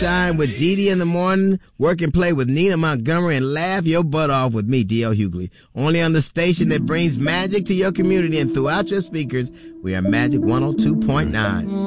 shine with Dee Dee in the morning, work and play with Nina Montgomery, and laugh your butt off with me, D.L. Hughley. Only on the station that brings magic to your community and throughout your speakers. We are Magic 102.9.